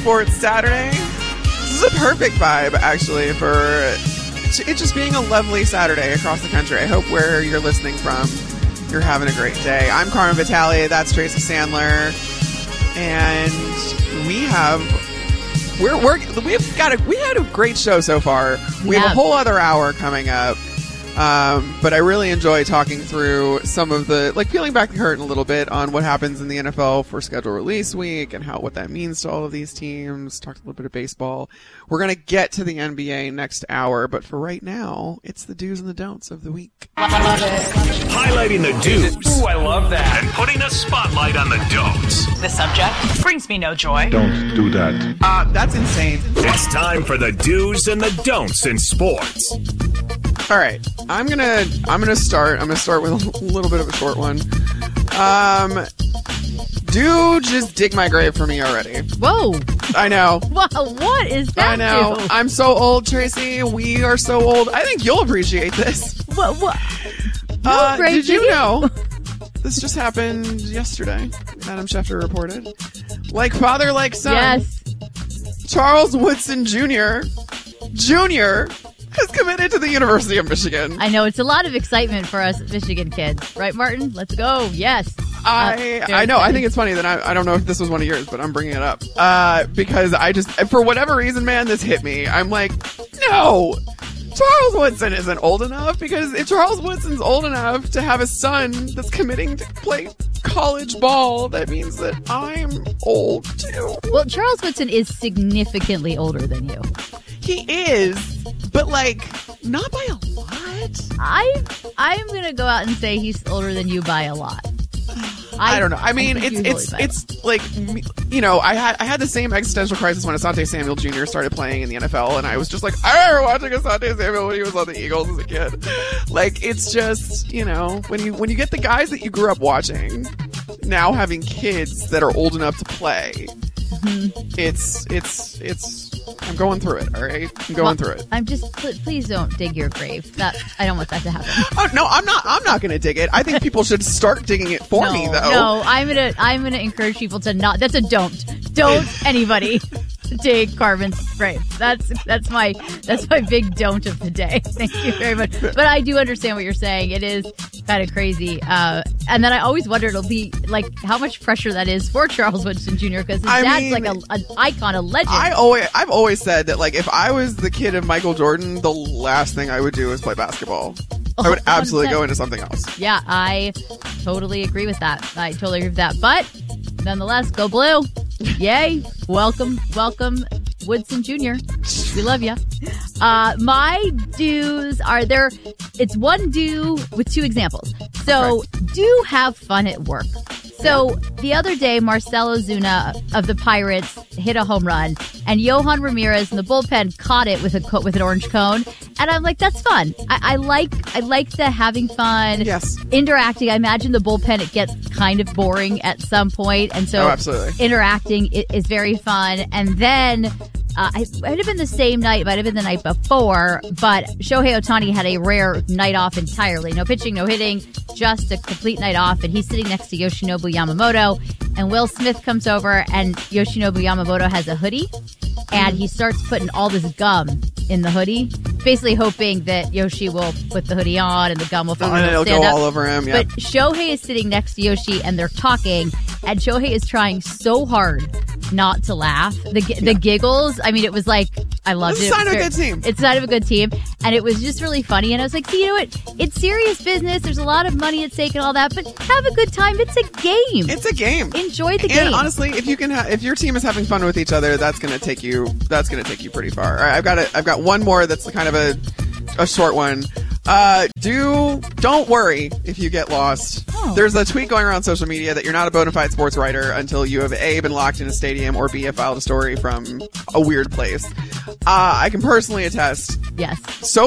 Sports Saturday. This is a perfect vibe, actually, for it just being a lovely Saturday across the country. I hope where you're listening from, you're having a great day. I'm Carmen Vitale. That's Tracy Sandler. And we had a great show so far. We have a whole other hour coming up. But I really enjoy talking through some of the, peeling back the curtain a little bit on what happens in the NFL for schedule release week and what that means to all of these teams. Talked a little bit of baseball. We're going to get to the NBA next hour, but for right now, it's the do's and the don'ts of the week. Highlighting the do's. Ooh, I love that. And putting a spotlight on the don'ts. The subject brings me no joy. Don't do that. That's insane. It's time for the do's and the don'ts in sports. All right, I'm gonna start. I'm gonna start with a little bit of a short one. Dude, just dig my grave for me already. Whoa! I know. Wow, what is that? I know. Do? I'm so old, Tracy. We are so old. I think you'll appreciate this. What? Did you know? This just happened yesterday. Adam Schefter reported. Like father, like son. Yes. Charles Woodson Jr. has committed to the University of Michigan. I know. It's a lot of excitement for us Michigan kids. Right, Martin? Let's go. Yes. I know. I think it's funny that I don't know if this was one of yours, but I'm bringing it up. Because I just, for whatever reason, man, this hit me. I'm like, no! Charles Woodson isn't old enough, because if Charles Woodson's old enough to have a son that's committing to play college ball, that means that I'm old too. Well, Charles Woodson is significantly older than you. He is, but not by a lot. I'm gonna go out and say he's older than you by a lot. I don't know. I mean, it's like, I had the same existential crisis when Asante Samuel Jr. started playing in the NFL, and I was just like, I remember watching Asante Samuel when he was on the Eagles as a kid. It's just, when you get the guys that you grew up watching now having kids that are old enough to play, it's I'm going through it, all right? I'm going through it. I'm just, please don't dig your grave. I don't want that to happen. Oh, no, I'm not going to dig it. I think people should start digging it for me, though. No, I'm gonna encourage people to not. That's a don't. Don't anybody dig Carmen's grave. That's my big don't of the day. Thank you very much. But I do understand what you're saying. It is kind of crazy. And then I always wonder, it'll be how much pressure that is for Charles Woodson Jr. because his dad's an icon, a legend. I've always said that if I was the kid of Michael Jordan, the last thing I would do is play basketball. I would absolutely 100%. Go into something else. Yeah, I totally agree with that. But nonetheless, go blue. Yay. Welcome, Woodson Jr. We love you. My do's are there. It's one do with two examples. So do have fun at work. So the other day, Marcell Ozuna of the Pirates hit a home run, and Yohan Ramirez in the bullpen caught it with an orange cone. And I'm like, that's fun. I like the having fun, interacting. I imagine the bullpen, it gets kind of boring at some point, and so absolutely. Interacting is very fun. And then it might have been the same night, might have been the night before, but Shohei Ohtani had a rare night off entirely. No pitching, no hitting, just a complete night off. And he's sitting next to Yoshinobu Yamamoto, and Will Smith comes over, and Yoshinobu Yamamoto has a hoodie, and he starts putting all this gum in the hoodie, basically hoping that Yoshi will put the hoodie on and the gum will fall and it'll go all over him. But Shohei is sitting next to Yoshi, and they're talking, and Shohei is trying so hard not to laugh. The giggles, I mean, it was like, I loved it. It's a sign of a good team. It's a sign of a good team. And it was just really funny. And I was like, see, you know what? It's serious business. There's a lot of money at stake and all that, but have a good time. It's a game. It's a game. Enjoy the game. And honestly, if you can, if your team is having fun with each other, that's going to take you pretty far. All right, I've got one more that's kind of a short one. Don't worry if you get lost. Oh. There's a tweet going around social media that you're not a bona fide sports writer until you have A, been locked in a stadium, or B, have filed a story from a weird place. I can personally attest. Yes. So